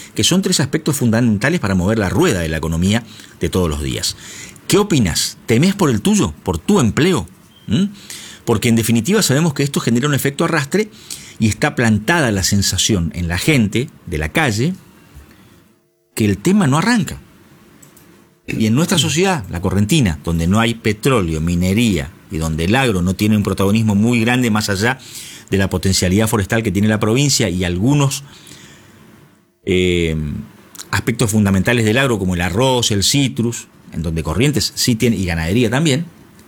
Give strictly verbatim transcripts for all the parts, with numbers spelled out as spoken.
que son tres aspectos fundamentales para mover la rueda de la economía de todos los días. ¿Qué opinas? ¿Temés por el tuyo? ¿Por tu empleo? ¿Mm? Porque en definitiva sabemos que esto genera un efecto arrastre y está plantada la sensación en la gente de la calle que el tema no arranca. Y en nuestra sociedad, la correntina, donde no hay petróleo, minería y donde el agro no tiene un protagonismo muy grande más allá de la potencialidad forestal que tiene la provincia y algunos eh, aspectos fundamentales del agro como el arroz, el citrus, en donde Corrientes sí tiene, y ganadería también,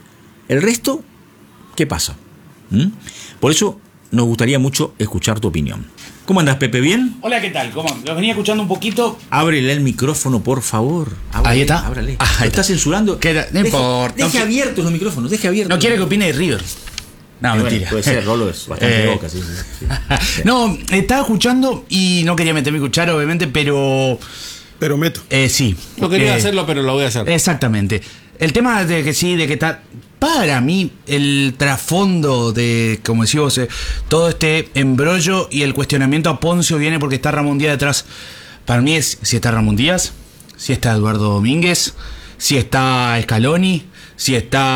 el resto, ¿qué pasa? ¿Mm? Por eso nos gustaría mucho escuchar tu opinión. ¿Cómo andás, Pepe? ¿Bien? Hola, ¿qué tal? ¿Cómo? Los venía escuchando un poquito. Ábrele el micrófono, por favor. Ábrele, ahí está. Ábrele. Ah, ¿Lo está censurando? No deje, importa. Deje no, abiertos los micrófonos, deje abiertos. No quiere que opine de River. No, eh, mentira. Bueno, puede ser, Rolo es bastante eh, boca, sí, sí, sí. No, estaba escuchando y no quería meter mi cuchara, obviamente, pero... Pero meto. Eh, sí. No quería eh, hacerlo, pero lo voy a hacer. Exactamente. El tema de que sí, de que está... Para mí, el trasfondo de, como decís vos, eh, todo este embrollo y el cuestionamiento a Poncio viene porque está Ramón Díaz detrás. Para mí es si está Ramón Díaz, si está Eduardo Domínguez, si está Scaloni, si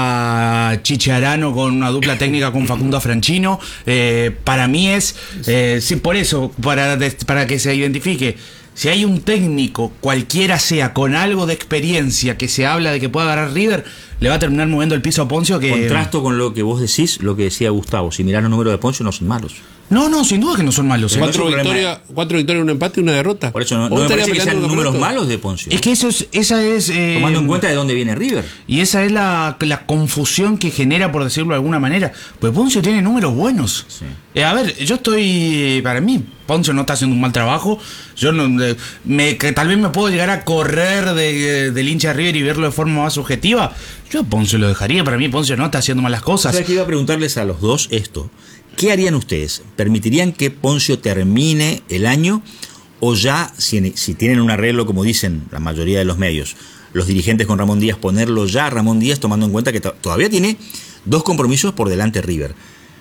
está Chiche Arano con una dupla técnica con Facundo Franchino. Eh, para mí es, eh, sí, por eso, para, para que se identifique. Si hay un técnico, cualquiera sea, con algo de experiencia que se habla de que pueda agarrar River, le va a terminar moviendo el piso a Poncio. Que Contrasto con lo que vos decís, lo que decía Gustavo. Si mirás los números de Poncio, no son malos. No, no, sin duda que no son malos. ¿eh? Cuatro victorias, cuatro victorias, un empate y una derrota. Por eso no, no me parece que sean números malos de Poncio. Es que eso es, esa es... Eh, Tomando en cuenta de dónde viene River. Y esa es la, la confusión que genera, por decirlo de alguna manera. Pues Poncio tiene números buenos. Sí. Eh, a ver, yo estoy... Para mí, Poncio no está haciendo un mal trabajo. Yo no, me, que tal vez me puedo llegar a correr de, de, del hincha de River y verlo de forma más subjetiva. Yo a Poncio lo dejaría. Para mí Poncio no está haciendo malas cosas. O sea, que iba a preguntarles a los dos esto. ¿Qué harían ustedes? ¿Permitirían que Poncio termine el año? ¿O ya, si, si tienen un arreglo, como dicen la mayoría de los medios, los dirigentes con Ramón Díaz, ponerlo ya a Ramón Díaz, tomando en cuenta que to- todavía tiene dos compromisos por delante River?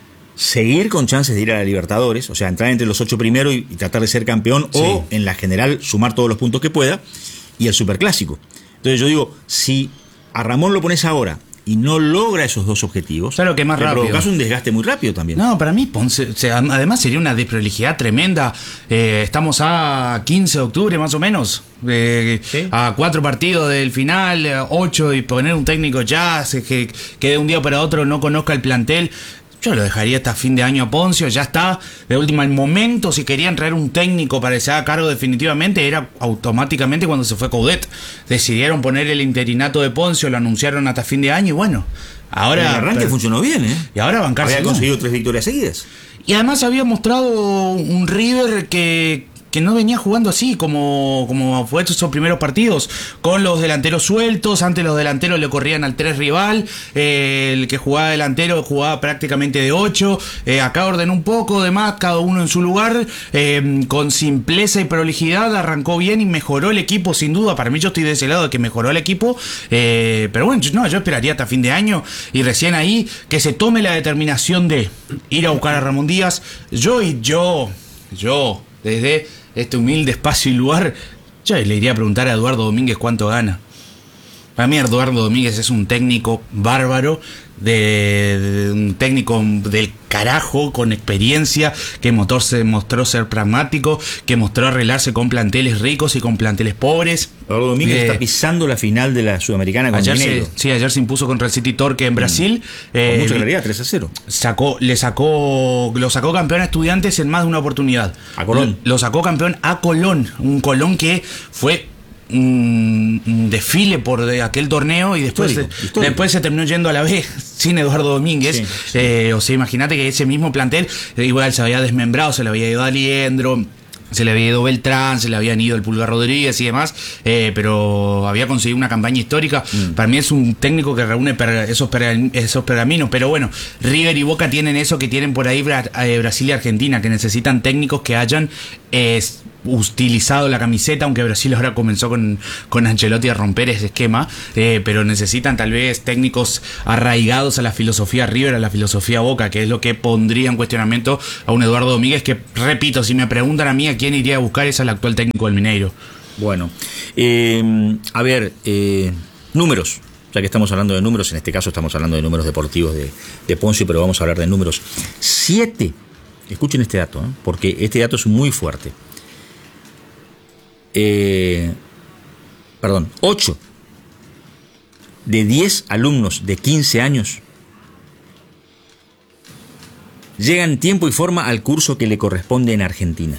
Seguir con chances de ir a la Libertadores, o sea, entrar entre los ocho primeros y, y tratar de ser campeón, sí. O en la general sumar todos los puntos que pueda, y el Superclásico. Entonces yo digo, si a Ramón lo pones ahora y no logra esos dos objetivos, claro que más te rápido. provocas un desgaste muy rápido también. No, para mí Ponce, o sea, además sería una desprolijidad tremenda. Eh, estamos a quince de octubre más o menos, eh, ¿sí? A cuatro partidos del final, ocho, y poner un técnico ya, que, que de un día para otro no conozca el plantel. Yo lo dejaría hasta fin de año a Poncio, ya está. De última, el momento, si querían traer un técnico para que se haga cargo definitivamente, era automáticamente cuando se fue Coudet. Decidieron poner el interinato de Poncio, lo anunciaron hasta fin de año y bueno, ahora... El arranque pero, funcionó bien, ¿eh? Y ahora bancarse. Había conseguido tres victorias seguidas. Y además había mostrado un River que... que no venía jugando así como, como fue esos primeros partidos, con los delanteros sueltos. Antes los delanteros le corrían al tres rival, eh, el que jugaba delantero jugaba prácticamente de ocho, eh, acá ordenó un poco de más, cada uno en su lugar, eh, con simpleza y prolijidad arrancó bien y mejoró el equipo sin duda. Para mí, yo estoy de ese lado de que mejoró el equipo, eh, pero bueno, yo, no, yo esperaría hasta fin de año y recién ahí que se tome la determinación de ir a buscar a Ramón Díaz. Yo y yo, yo, desde este humilde espacio y lugar, yo le iría a preguntar a Eduardo Domínguez cuánto gana. Para mí Eduardo Domínguez es un técnico bárbaro, de, de un técnico del carajo, con experiencia, que mostró, se mostró ser pragmático, que mostró arreglarse con planteles ricos y con planteles pobres. Eduardo Domínguez eh, está pisando la final de la Sudamericana con ayer Mineiro. se, Sí, ayer se impuso contra el City Torque en Brasil. Mm. Eh, con mucha claridad, tres a cero. Sacó, le sacó, lo sacó campeón a Estudiantes en más de una oportunidad. A Colón. Lo, lo sacó campeón a Colón, un Colón que fue un, un desfile por de aquel torneo y después, Histórico, se, histórico. después se terminó yendo a la B sin Eduardo Domínguez. Sí, sí. Eh, o sea, imagínate que ese mismo plantel eh, igual se había desmembrado, se le había ido a Aliendro, se le había ido Beltrán, se le habían ido el Pulgar Rodríguez y demás, eh, pero había conseguido una campaña histórica. Mm. Para mí es un técnico que reúne per, esos, per, esos pergaminos, pero bueno, River y Boca tienen eso que tienen por ahí Bra, eh, Brasil y Argentina, que necesitan técnicos que hayan es utilizado la camiseta, aunque Brasil ahora comenzó con, con Ancelotti a romper ese esquema, eh, pero necesitan tal vez técnicos arraigados a la filosofía River, a la filosofía Boca, que es lo que pondría en cuestionamiento a un Eduardo Domínguez, que, repito, si me preguntan a mí a quién iría a buscar, es al actual técnico del Mineiro. Bueno, eh, a ver, eh, números, ya que estamos hablando de números, en este caso estamos hablando de números deportivos de, de Poncio, pero vamos a hablar de números. Siete, escuchen este dato, ¿eh? Porque este dato es muy fuerte. Eh, perdón, ocho de diez alumnos de quince años llegan en tiempo y forma al curso que le corresponde en Argentina.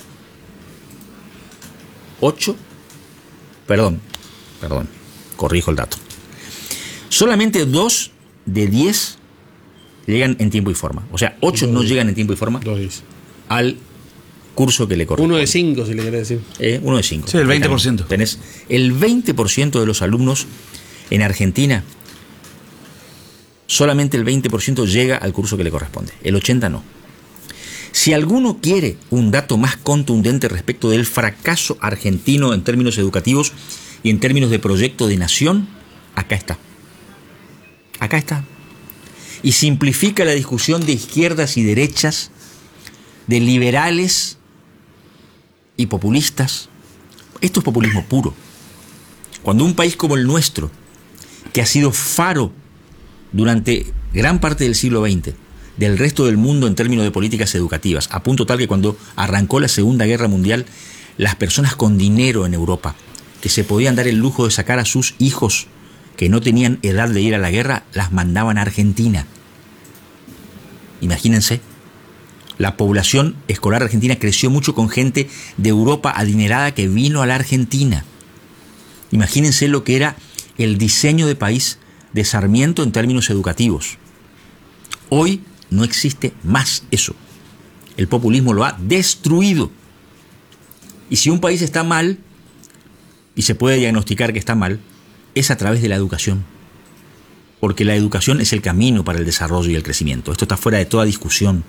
ocho, perdón, perdón, corrijo el dato. Solamente dos de diez llegan en tiempo y forma. O sea, ocho no llegan en tiempo y forma al curso que le corresponde. Uno de cinco, si le querés decir. Eh, uno de cinco. Sí, el veinte por ciento. Tenés el veinte por ciento de los alumnos en Argentina, solamente el veinte por ciento llega al curso que le corresponde. El ochenta por ciento no. Si alguno quiere un dato más contundente respecto del fracaso argentino en términos educativos y en términos de proyecto de nación, acá está. Acá está. Y simplifica la discusión de izquierdas y derechas, de liberales y populistas. Esto es populismo puro. Cuando un país como el nuestro, que ha sido faro durante gran parte del siglo veinte del resto del mundo en términos de políticas educativas, a punto tal que cuando arrancó la Segunda Guerra Mundial, las personas con dinero en Europa, que se podían dar el lujo de sacar a sus hijos que no tenían edad de ir a la guerra, las mandaban a Argentina. Imagínense. La población escolar argentina creció mucho con gente de Europa adinerada que vino a la Argentina. Imagínense lo que era el diseño de país de Sarmiento en términos educativos. Hoy no existe más eso. El populismo lo ha destruido. Y si un país está mal, y se puede diagnosticar que está mal, es a través de la educación. Porque la educación es el camino para el desarrollo y el crecimiento. Esto está fuera de toda discusión.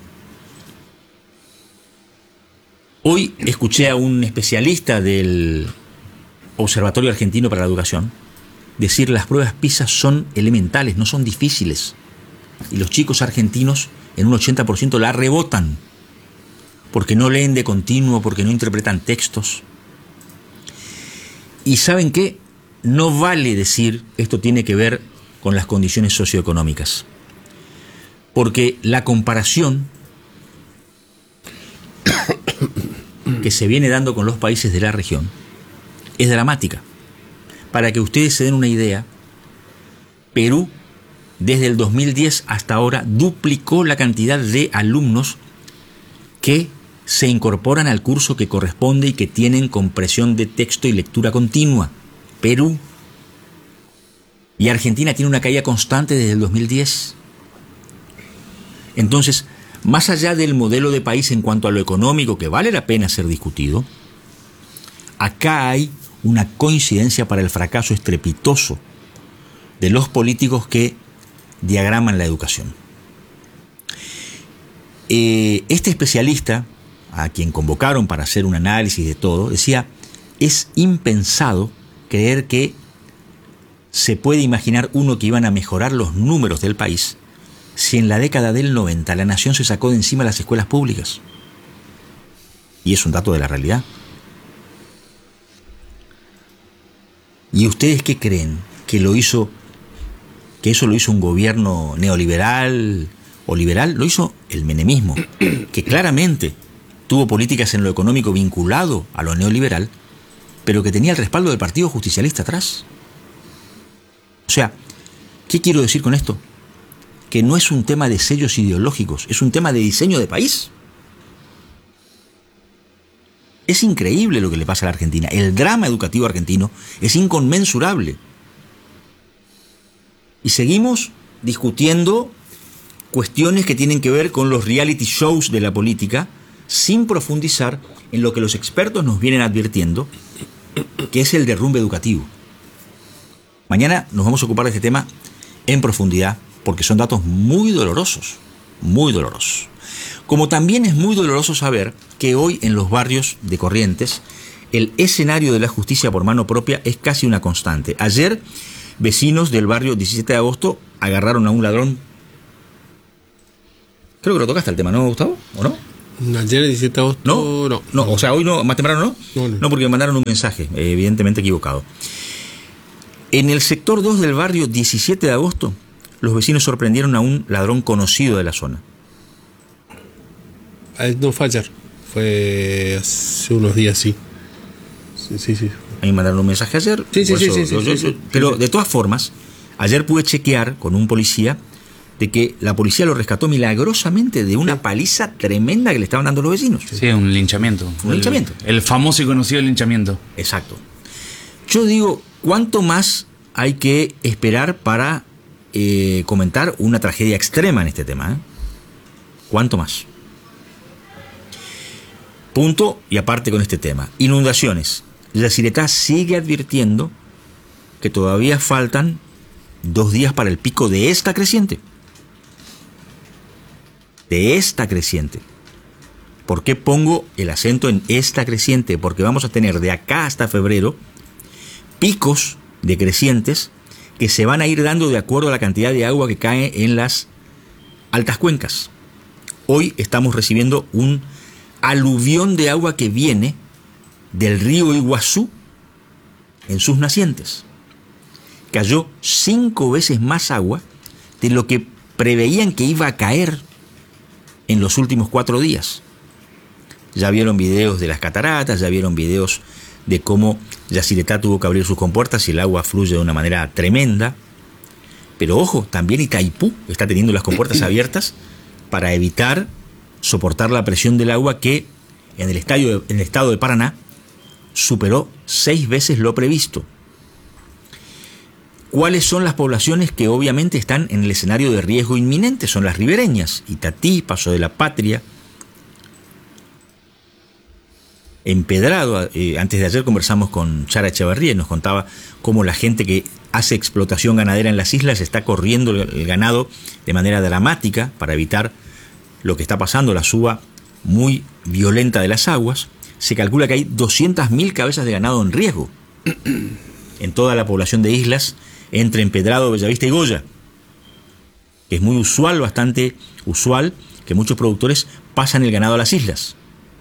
Hoy escuché a un especialista del Observatorio Argentino para la Educación decir las pruebas PISA son elementales, no son difíciles. Y los chicos argentinos en un ochenta por ciento la rebotan porque no leen de continuo, porque no interpretan textos. Y ¿saben qué? No vale decir esto tiene que ver con las condiciones socioeconómicas, porque la comparación que se viene dando con los países de la región es dramática. Para que ustedes se den una idea, Perú desde el dos mil diez hasta ahora duplicó la cantidad de alumnos que se incorporan al curso que corresponde y que tienen compresión de texto y lectura continua. Perú. Y Argentina tiene una caída constante desde el dos mil diez. Entonces, más allá del modelo de país en cuanto a lo económico, que vale la pena ser discutido, acá hay una coincidencia para el fracaso estrepitoso de los políticos que diagraman la educación. Eh, este especialista, a quien convocaron para hacer un análisis de todo, decía, es impensado creer que se puede imaginar uno que iban a mejorar los números del país si en la década del noventa la nación se sacó de encima las escuelas públicas. Y es un dato de la realidad. ¿Y ustedes qué creen? ¿Que lo hizo, que eso lo hizo un gobierno neoliberal o liberal? Lo hizo el menemismo, que claramente tuvo políticas en lo económico vinculado a lo neoliberal, pero que tenía el respaldo del Partido Justicialista atrás. O sea, ¿qué quiero decir con esto? Que no es un tema de sellos ideológicos, es un tema de diseño de país. Es increíble lo que le pasa a la Argentina. El drama educativo argentino es inconmensurable. Y seguimos discutiendo cuestiones que tienen que ver con los reality shows de la política, sin profundizar en lo que los expertos nos vienen advirtiendo, que es el derrumbe educativo. Mañana nos vamos a ocupar de este tema en profundidad, porque son datos muy dolorosos, muy dolorosos. Como también es muy doloroso saber que hoy en los barrios de Corrientes el escenario de la justicia por mano propia es casi una constante. Ayer, vecinos del barrio diecisiete de agosto agarraron a un ladrón. Creo que lo tocaste el tema, ¿no, Gustavo? ¿O no? Ayer el diecisiete de agosto, no, no, no, o sea, hoy no, más temprano no, no, no. no porque me mandaron un mensaje, evidentemente equivocado. En el sector dos del barrio diecisiete de agosto, los vecinos sorprendieron a un ladrón conocido de la zona. No fue ayer, fue hace unos días, sí. Sí, sí, sí. A mí me mandaron un mensaje ayer. Sí, sí, sí, eso, sí, sí, yo, yo, sí, sí. Pero de todas formas, ayer pude chequear con un policía de que la policía lo rescató milagrosamente de una paliza tremenda que le estaban dando los vecinos. Sí, un linchamiento. Un el, linchamiento. El famoso y conocido linchamiento. Exacto. Yo digo, ¿cuánto más hay que esperar para eh, comentar una tragedia extrema en este tema? ¿eh? ¿Cuánto más? Punto y aparte con este tema. Inundaciones. Yacyretá sigue advirtiendo que todavía faltan dos días para el pico de esta creciente. De esta creciente. ¿Por qué pongo el acento en esta creciente? Porque vamos a tener de acá hasta febrero picos de crecientes que se van a ir dando de acuerdo a la cantidad de agua que cae en las altas cuencas. Hoy estamos recibiendo un aluvión de agua que viene del río Iguazú en sus nacientes. Cayó cinco veces más agua de lo que preveían que iba a caer en los últimos cuatro días. Ya vieron videos de las cataratas, ya vieron videos de cómo Yacyretá tuvo que abrir sus compuertas y el agua fluye de una manera tremenda. Pero ojo, también Itaipú está teniendo las compuertas abiertas para evitar soportar la presión del agua que en el, estadio, en el estado de Paraná superó seis veces lo previsto. ¿Cuáles son las poblaciones que obviamente están en el escenario de riesgo inminente? Son las ribereñas, Itatí, Paso de la Patria, Empedrado. Eh, antes de ayer conversamos con Chara Echeverría y nos contaba cómo la gente que hace explotación ganadera en las islas está corriendo el ganado de manera dramática para evitar lo que está pasando, la suba muy violenta de las aguas. Se calcula que hay doscientas mil cabezas de ganado en riesgo en toda la población de islas entre Empedrado, Bellavista y Goya. Es muy usual, bastante usual, que muchos productores pasan el ganado a las islas.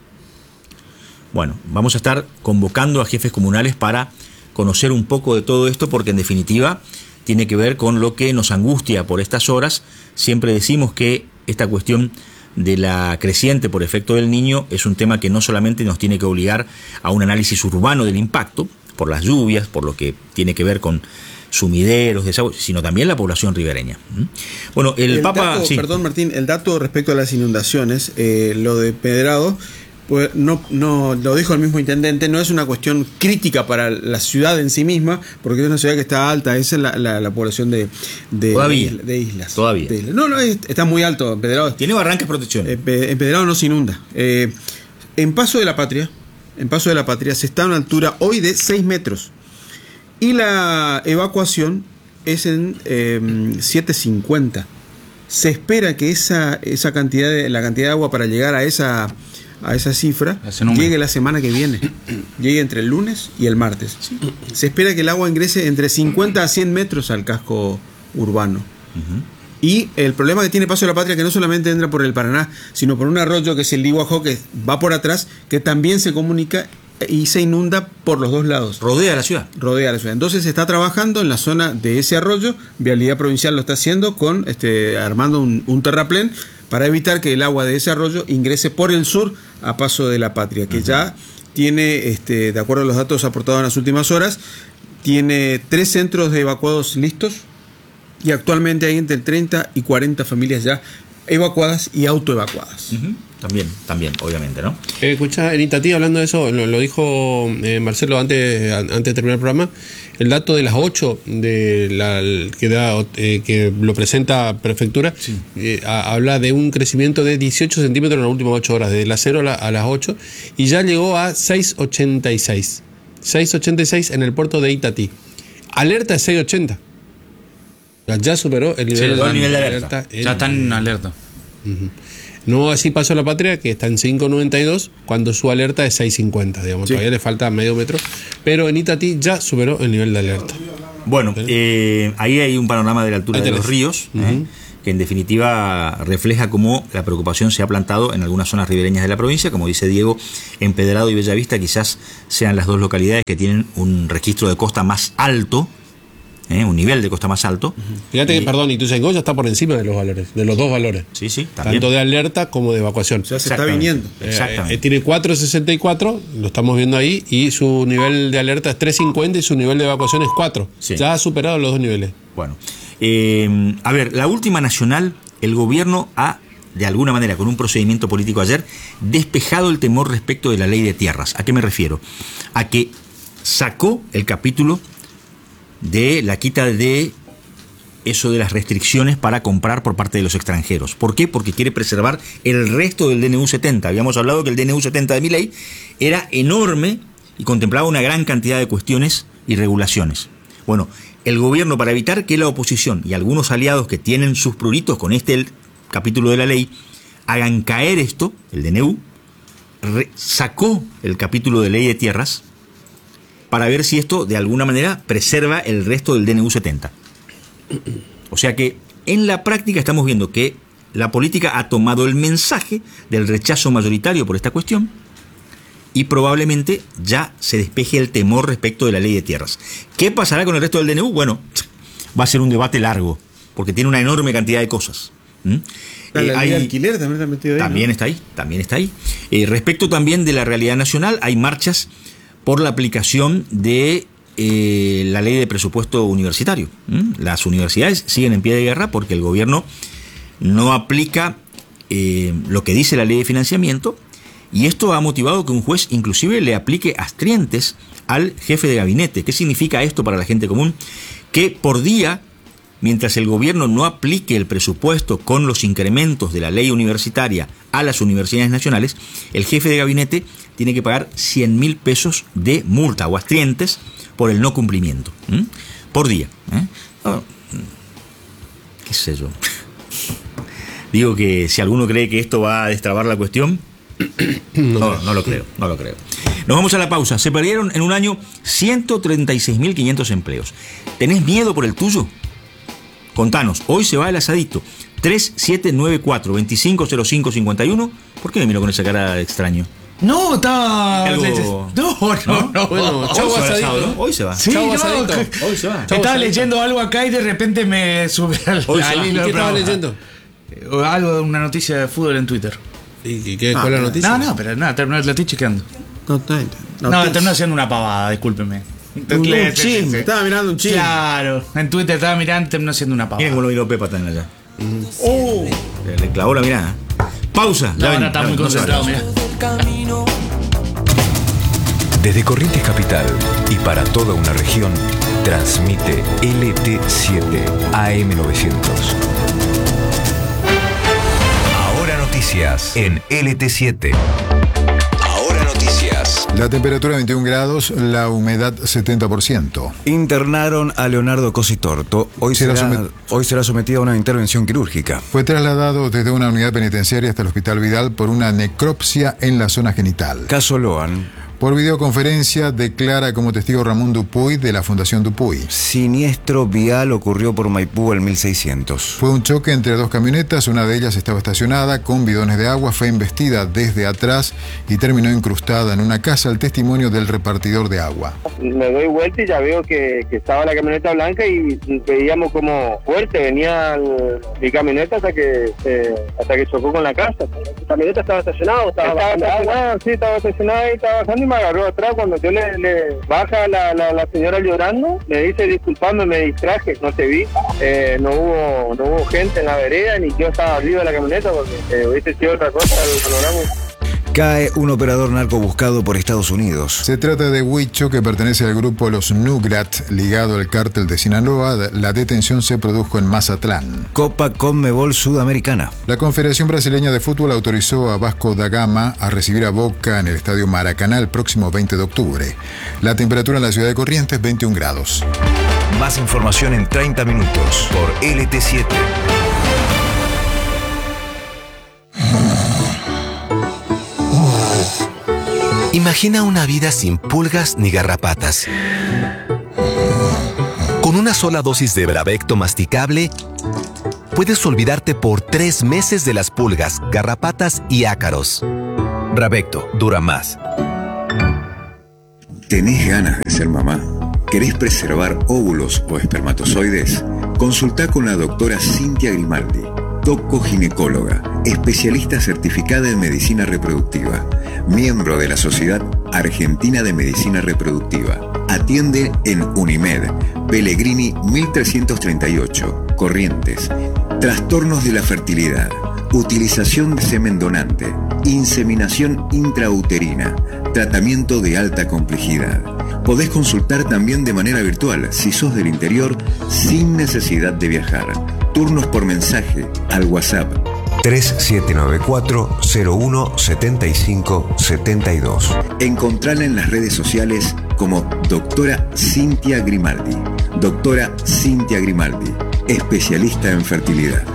Bueno, vamos a estar convocando a jefes comunales para conocer un poco de todo esto, porque en definitiva tiene que ver con lo que nos angustia por estas horas. Siempre decimos que esta cuestión de la creciente por efecto del Niño es un tema que no solamente nos tiene que obligar a un análisis urbano del impacto, por las lluvias, por lo que tiene que ver con sumideros, desagües, sino también la población ribereña. Bueno, el, el Papa... Dato, sí. Perdón, Martín, el dato respecto a las inundaciones, eh, lo de Empedrado, pues no, no lo dijo el mismo intendente, no es una cuestión crítica para la ciudad en sí misma, porque es una ciudad que está alta, esa es la, la, la población de, de, Todavía. de, de islas. Todavía. De islas. No, no, es, está muy alto. Empedrado tiene barrancas protección. Eh, Empedrado no se inunda. Eh, en Paso de la Patria, en Paso de la Patria se está a una altura hoy de seis metros. Y la evacuación es en eh, siete cincuenta. Se espera que esa, esa cantidad de, la cantidad de agua para llegar a esa... a esa cifra, llegue la semana que viene, llegue entre el lunes y el martes. Sí. Se espera que el agua ingrese entre cincuenta a cien metros al casco urbano. Uh-huh. Y el problema que tiene Paso de la Patria es que no solamente entra por el Paraná, sino por un arroyo que es el Iguajó, que va por atrás, que también se comunica y se inunda por los dos lados. Rodea la ciudad. Rodea la ciudad. Entonces se está trabajando en la zona de ese arroyo, Vialidad Provincial lo está haciendo, con este armando un, un terraplén, para evitar que el agua de ese arroyo ingrese por el sur a Paso de la Patria, que uh-huh. ya tiene, este, de acuerdo a los datos aportados en las últimas horas, tiene tres centros de evacuados listos y actualmente hay entre treinta y cuarenta familias ya evacuadas y autoevacuadas. Uh-huh. También, también, obviamente, ¿no? Eh, escucha, en Itatí, hablando de eso, lo, lo dijo eh, Marcelo antes, antes de terminar el programa, el dato de las ocho de la, que, da, eh, que lo presenta Prefectura, sí. eh, a, habla de un crecimiento de dieciocho centímetros en las últimas ocho horas, de las cero a, la, a las ocho, y ya llegó a seis ochenta y seis. seis ochenta y seis en el puerto de Itatí. Alerta es seis ochenta. Ya superó el nivel, sí, de, el nivel de alerta. alerta. El, ya están en alerta. Uh-huh. No así Paso a la Patria, que está en cinco noventa y dos, cuando su alerta es seis cincuenta, digamos, Sí. todavía le falta medio metro, pero en Itatí ya superó el nivel de alerta. Bueno, eh, ahí hay un panorama de la altura Ahí de tenés. los ríos, Ujú. eh, que en definitiva refleja cómo la preocupación se ha plantado en algunas zonas ribereñas de la provincia. Como dice Diego, Empedrado y Bellavista quizás sean las dos localidades que tienen un registro de costa más alto, eh, un nivel de costa más alto. Fíjate Y- que, perdón, Ituzaingó ya está por encima de los valores, de los dos valores, Sí, sí, también. tanto de alerta como de evacuación. O sea, se está Exactamente. viniendo. Eh, Exactamente. eh, tiene cuatro sesenta y cuatro, lo estamos viendo ahí, y su nivel de alerta es tres cincuenta y su nivel de evacuación es cuatro. Sí. Ya ha superado los dos niveles. Bueno, eh, a ver, la última nacional, el gobierno ha, de alguna manera, con un procedimiento político ayer, despejado el temor respecto de la ley de tierras. ¿A qué me refiero? A que sacó el capítulo de la quita de eso de las restricciones para comprar por parte de los extranjeros. ¿Por qué? Porque quiere preservar el resto del D N U setenta. Habíamos hablado que el D N U setenta de Milei era enorme y contemplaba una gran cantidad de cuestiones y regulaciones. Bueno, el gobierno, para evitar que la oposición y algunos aliados que tienen sus pruritos con este el capítulo de la ley hagan caer esto, el D N U, re- sacó el capítulo de ley de tierras para ver si esto de alguna manera preserva el resto del D N U setenta. O sea que en la práctica estamos viendo que la política ha tomado el mensaje del rechazo mayoritario por esta cuestión y probablemente ya se despeje el temor respecto de la ley de tierras. ¿Qué pasará con el resto del D N U? Bueno, va a ser un debate largo, porque tiene una enorme cantidad de cosas. ¿Mm? La Eh, ley hay- de alquiler también está metido ahí. también ¿no? está ahí, también está ahí. Eh, respecto también de la realidad nacional, hay marchas por la aplicación de eh, la ley de presupuesto universitario. ¿Mm? Las universidades siguen en pie de guerra porque el gobierno no aplica eh, lo que dice la ley de financiamiento, y esto ha motivado que un juez inclusive le aplique astrientes al jefe de gabinete. ¿Qué significa esto para la gente común? Que por día, mientras el gobierno no aplique el presupuesto con los incrementos de la ley universitaria a las universidades nacionales, el jefe de gabinete tiene que pagar cien mil pesos de multa o astrientes por el no cumplimiento. ¿Mm? Por día. ¿eh? Oh, ¿Qué sé yo? Digo que si alguno cree que esto va a destrabar la cuestión, no, no lo creo, no lo creo. Nos vamos a la pausa. Se perdieron en un año ciento treinta y seis mil quinientos empleos. ¿Tenés miedo por el tuyo? Contanos, hoy se va el asadito. tres siete nueve cuatro, dos cinco cero cinco cinco uno. ¿Por qué me miro con esa cara de extraño? No, estaba. Algo- No, no, no. Bueno, Hoy chau, se va el asadito. asado, ¿no? Hoy se va. Sí, Chau, no, asadito. que- Hoy se va. Chau, Estaba asadito. leyendo algo acá y de repente me sube al, Hoy se al va. ¿Y hilo qué del estabas programa. leyendo? Eh, Algo de una noticia de fútbol en Twitter. ¿Y, y qué Ah, fue la pero- noticia? No, no, pero nada, terminó, la estoy chequeando. No, está bien. No, No, terminó haciendo una pavada, discúlpeme. Un, un chisme. Estaba mirando un chisme. Claro, en Twitter estaba mirando, terminó haciendo una Miren pavada. cómo lo miró Pepa también allá. Oh, Le, le clavó la mirada. Pausa. la ya van a venimos, estar ya muy venimos, no se concentrado, vayan. mirá. Desde Corrientes Capital y para toda una región, transmite L T siete A M novecientos. Ahora noticias en L T siete. Ahora noticias. La temperatura veintiún grados, la humedad setenta por ciento. Internaron a Leonardo Cositorto. Hoy Será será, somet- hoy será sometido a una intervención quirúrgica. Fue trasladado desde una unidad penitenciaria hasta el Hospital Vidal por una necropsia en la zona genital. Caso Loan. Por videoconferencia declara como testigo Ramón Dupuy de la Fundación Dupuy. Siniestro vial ocurrió por Maipú el mil seiscientos. Fue un choque entre dos camionetas, una de ellas estaba estacionada con bidones de agua, fue embestida desde atrás y terminó incrustada en una casa, el testimonio del repartidor de agua. Me doy vuelta y ya veo que, que estaba la camioneta blanca y veíamos como fuerte venía el- mi camioneta hasta que eh, hasta que chocó con la casa. ¿La camioneta estaba estacionada o estaba, estaba estacionada? Sí, estaba estacionada y estaba bajando y me agarró atrás. Cuando yo le, le baja la, la, la señora llorando, me dice disculpame, me distraje, no te vi. Eh, no hubo no hubo gente en la vereda ni yo estaba arriba de la camioneta porque eh, hubiese sido otra cosa el panorama. Cae un operador narco buscado por Estados Unidos. Se trata de Huicho, que pertenece al grupo Los Nugrat, ligado al cártel de Sinaloa. La detención se produjo en Mazatlán. Copa Conmebol Sudamericana. La Confederación Brasileña de Fútbol autorizó a Vasco da Gama a recibir a Boca en el Estadio Maracaná el próximo veinte de octubre. La temperatura en la ciudad de Corrientes, veintiún grados. Más información en treinta minutos por L T siete. Imagina una vida sin pulgas ni garrapatas. Con una sola dosis de Bravecto masticable, puedes olvidarte por tres meses de las pulgas, garrapatas y ácaros. Bravecto dura más. ¿Tenés ganas de ser mamá? ¿Querés preservar óvulos o espermatozoides? Consultá con la doctora Cintia Grimaldi, doco-ginecóloga, especialista certificada en medicina reproductiva, miembro de la Sociedad Argentina de Medicina Reproductiva. Atiende en Unimed, Pellegrini mil trescientos treinta y ocho, Corrientes. Trastornos de la fertilidad, utilización de semen donante, inseminación intrauterina, tratamiento de alta complejidad. Podés consultar también de manera virtual si sos del interior sin necesidad de viajar. Turnos por mensaje al WhatsApp tres siete nueve cuatro cero uno siete cinco siete dos. Encontrala en las redes sociales como doctora Cintia Grimaldi. Doctora Cintia Grimaldi, especialista en fertilidad.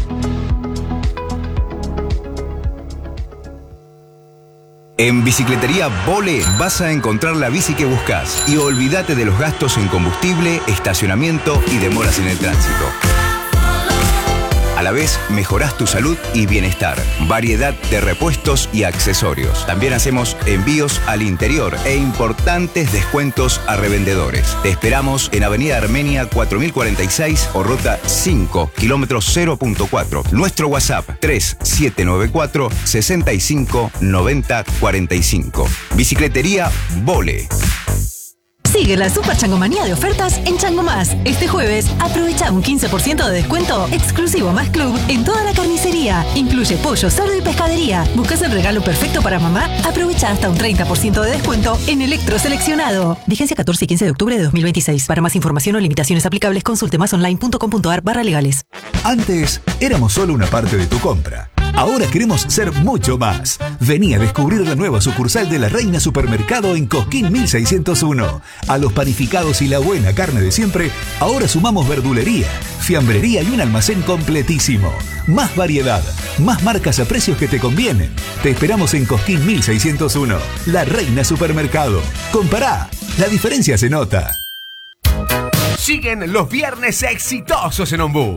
En Bicicletería Vole vas a encontrar la bici que buscas y olvídate de los gastos en combustible, estacionamiento y demoras en el tránsito. A la vez, mejorás tu salud y bienestar. Variedad de repuestos y accesorios. También hacemos envíos al interior e importantes descuentos a revendedores. Te esperamos en Avenida Armenia cuatro mil cuarenta y seis o Ruta cinco, kilómetro cero punto cuatro. Nuestro WhatsApp tres siete nueve cuatro seis cinco nueve cero cuatro cinco. Bicicletería Vole. Sigue la Super Changomanía de ofertas en Chango Más. Este jueves, aprovecha un quince por ciento de descuento exclusivo Más Club en toda la carnicería. Incluye pollo, cerdo y pescadería. ¿Buscas el regalo perfecto para mamá? Aprovecha hasta un treinta por ciento de descuento en electro seleccionado. Vigencia catorce y quince de octubre de dos mil veintiséis. Para más información o limitaciones aplicables, consulte másonline.com.ar barra legales. Antes, éramos solo una parte de tu compra. Ahora queremos ser mucho más. Vení a descubrir la nueva sucursal de La Reina Supermercado en Cosquín mil seiscientos uno. A los panificados y la buena carne de siempre, ahora sumamos verdulería, fiambrería y un almacén completísimo. Más variedad, más marcas a precios que te convienen. Te esperamos en Cosquín mil seiscientos uno. La Reina Supermercado. Compará, la diferencia se nota. Siguen los viernes exitosos en Ombú.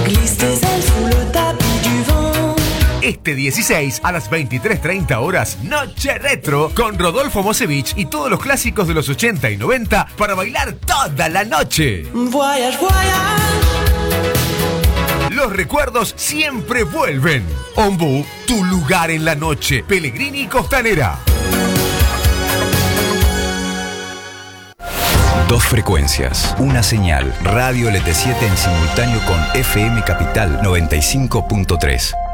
Este dieciséis a las veintitrés treinta horas, Noche Retro con Rodolfo Mosevich y todos los clásicos de los ochenta y noventa para bailar toda la noche. Voyage, voyage. Los recuerdos siempre vuelven. Ombú, tu lugar en la noche. Pellegrini Costanera. Dos frecuencias, una señal. Radio L T siete en simultáneo con F M Capital noventa y cinco punto tres.